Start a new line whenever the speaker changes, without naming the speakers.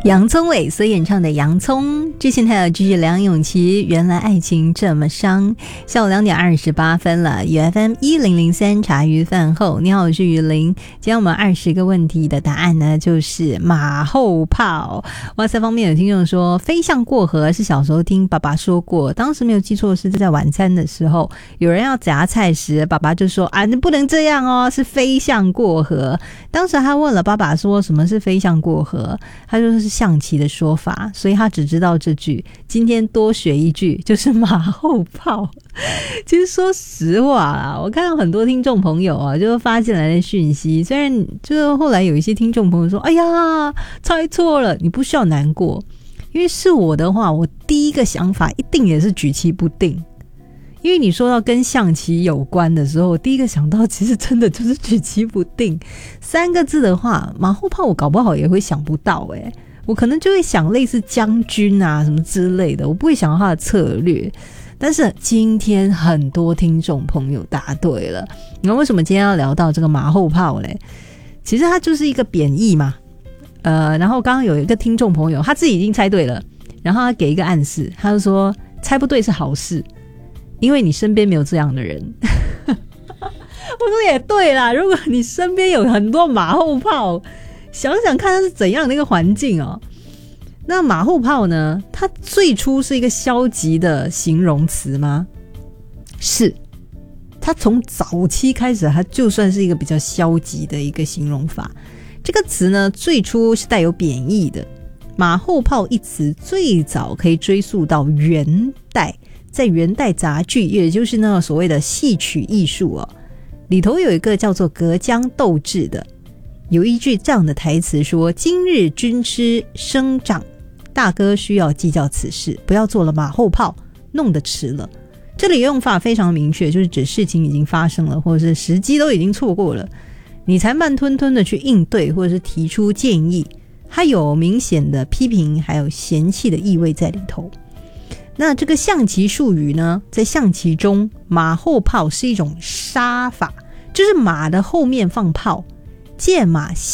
洋葱尾所演唱的洋葱，之前还有就是梁咏琪原来爱情这么伤。下午2点28分了，UFM 1003茶余饭后，你好，我是于林。今天我们20个问题的答案呢，就是马后炮。哇塞，方面有听众说飞象过河是小时候听爸爸说过，当时没有记错是在晚餐的时候，有人要夹菜时，爸爸就说啊，你不能这样哦，是飞象过河。当时他问了爸爸说什么是飞象过河，他说是象棋的说法，所以他只知道这句。今天多学一句，就是马后炮。其实说实话啦，我看到很多听众朋友啊，就发进来的讯息，虽然就后来有一些听众朋友说哎呀猜错了，你不需要难过，因为是我的话，我第一个想法一定也是举棋不定。因为你说到跟象棋有关的时候，我第一个想到其实真的就是举棋不定3个字的话，马后炮我搞不好也会想不到我可能就会想类似将军啊什么之类的，我不会想到他的策略。但是今天很多听众朋友答对了，你看为什么今天要聊到这个马后炮嘞？其实它就是一个贬义嘛。然后刚刚有一个听众朋友他自己已经猜对了，然后他给一个暗示，他就说猜不对是好事，因为你身边没有这样的人。我说也对啦，如果你身边有很多马后炮，想想看它是怎样的一个环境哦。那马后炮呢，它最初是一个消极的形容词吗？是，它从早期开始它就算是一个比较消极的一个形容法。这个词呢最初是带有贬义的，马后炮一词最早可以追溯到元代，在元代杂剧，也就是那所谓的戏曲艺术里头有一个叫做隔江斗智的，有一句这样的台词说，今日军师升帐，大哥需要计较此事，不要做了马后炮，弄得迟了。这里用法非常明确，就是指事情已经发生了，或者是时机都已经错过了，你才慢吞吞的去应对，或者是提出建议，它有明显的批评还有嫌弃的意味在里头。那这个象棋术语呢，在象棋中马后炮是一种杀法，就是马的后面放炮，借马